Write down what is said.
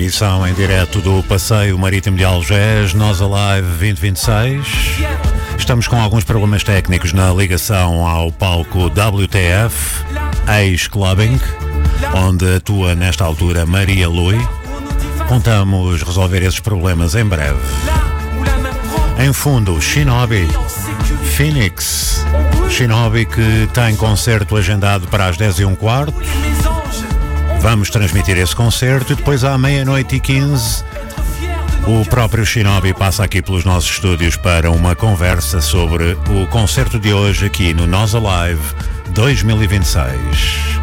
emissão em direto do Passeio Marítimo de Algés, Nós Alive 2026. Estamos com alguns problemas técnicos na ligação ao palco WTF, ex-clubbing, onde atua nesta altura Maria Lui. Contamos resolver esses problemas em breve. Em fundo, Shinobi, Phoenix. Shinobi que tem concerto agendado para as 10h15. Vamos transmitir esse concerto e depois à 00:15 o próprio Shinobi passa aqui pelos nossos estúdios para uma conversa sobre o concerto de hoje aqui no Nós Alive 2026.